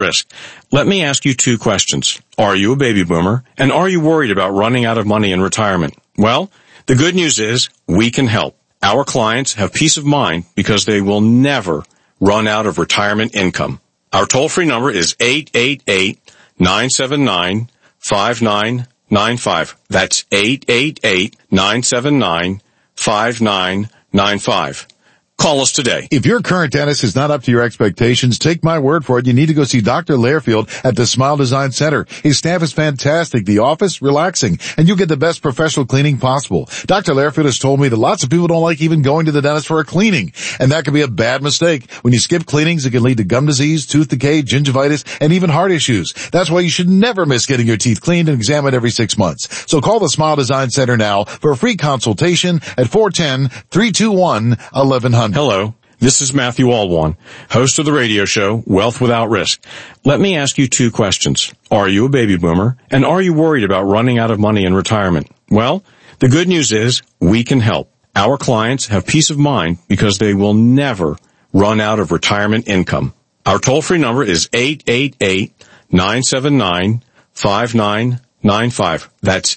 risk. Let me ask you 2 questions. Are you a baby boomer? And are you worried about running out of money in retirement? Well, the good news is we can help. Our clients have peace of mind because they will never run out of retirement income. Our toll-free number is 888-979-5995. That's 888-979-5995. Call us today. If your current dentist is not up to your expectations, take my word for it. You need to go see Dr. Lairfield at the Smile Design Center. His staff is fantastic. The office, relaxing. And you get the best professional cleaning possible. Dr. Lairfield has told me that lots of people don't like even going to the dentist for a cleaning. And that can be a bad mistake. When you skip cleanings, it can lead to gum disease, tooth decay, gingivitis, and even heart issues. That's why you should never miss getting your teeth cleaned and examined every 6 months. So call the Smile Design Center now for a free consultation at 410-321-1100. Hello, this is Matthew Alwan, host of the radio show Wealth Without Risk. Let me ask you 2 questions. Are you a baby boomer? And are you worried about running out of money in retirement? Well, the good news is we can help. Our clients have peace of mind because they will never run out of retirement income. Our toll-free number is 888-979-5995. That's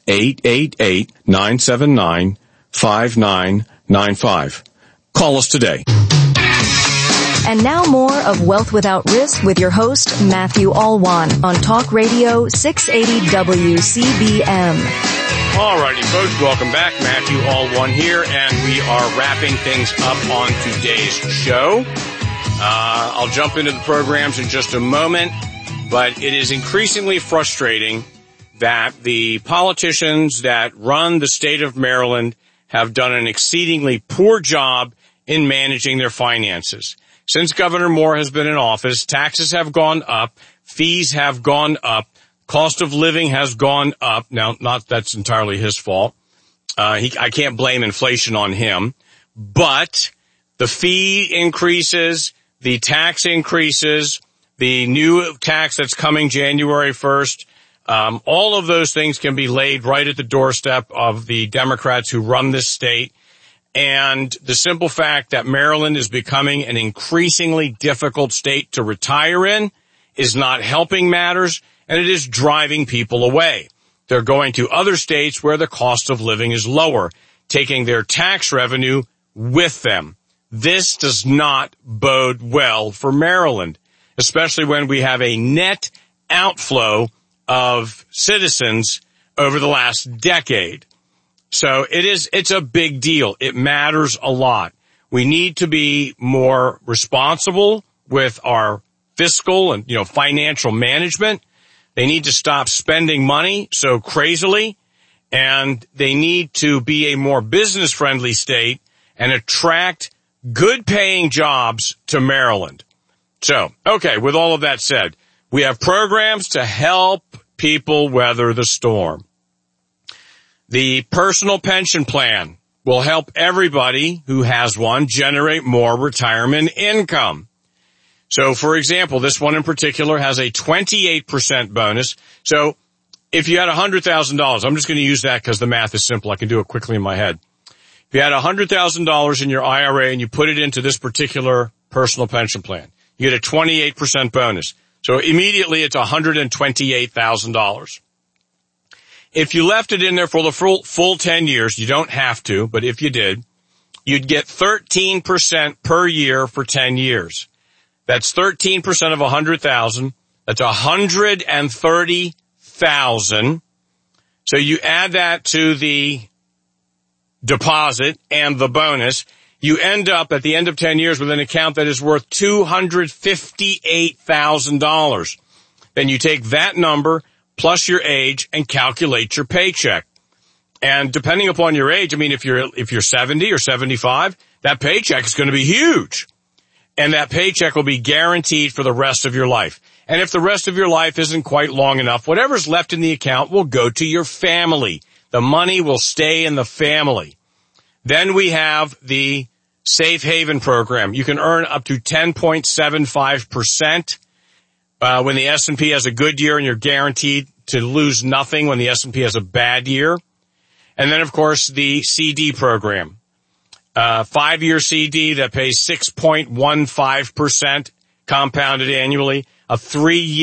888-979-5995. Call us today. And now more of Wealth Without Risk with your host, Matthew Alwan, on Talk Radio 680 WCBM. All righty, folks, welcome back. Matthew Alwan here, and we are wrapping things up on today's show. I'll jump into the programs in just a moment, but it is increasingly frustrating that the politicians that run the state of Maryland have done an exceedingly poor job in managing their finances. Since Governor Moore has been in office, taxes have gone up, fees have gone up, cost of living has gone up. Now, not that's entirely his fault. I can't blame inflation on him, but the fee increases, the tax increases, the new tax that's coming January 1st, all of those things can be laid right at the doorstep of the Democrats who run this state. And the simple fact that Maryland is becoming an increasingly difficult state to retire in is not helping matters, and it is driving people away. They're going to other states where the cost of living is lower, taking their tax revenue with them. This does not bode well for Maryland, especially when we have a net outflow of citizens over the last decade. So it's a big deal. It matters a lot. We need to be more responsible with our fiscal and, financial management. They need to stop spending money so crazily, and they need to be a more business-friendly state and attract good-paying jobs to Maryland. So, okay, with all of that said, we have programs to help people weather the storm. The personal pension plan will help everybody who has one generate more retirement income. So, for example, this one in particular has a 28% bonus. So, if you had $100,000, I'm just going to use that because the math is simple. I can do it quickly in my head. If you had $100,000 in your IRA and you put it into this particular personal pension plan, you get a 28% bonus. So, immediately it's $128,000. If you left it in there for the full 10 years, you don't have to, but if you did, you'd get 13% per year for 10 years. That's 13% of 100,000. That's 130,000. So you add that to the deposit and the bonus, you end up at the end of 10 years with an account that is worth $258,000. Then you take that number plus your age and calculate your paycheck. And depending upon your age, if you're 70 or 75, that paycheck is going to be huge. And that paycheck will be guaranteed for the rest of your life. And if the rest of your life isn't quite long enough, whatever's left in the account will go to your family. The money will stay in the family. Then we have the Safe Haven program. You can earn up to 10.75%. When the S&P has a good year, and you're guaranteed to lose nothing when the S&P has a bad year. And then, of course, the CD program. 5-year CD that pays 6.15% compounded annually. A 3-year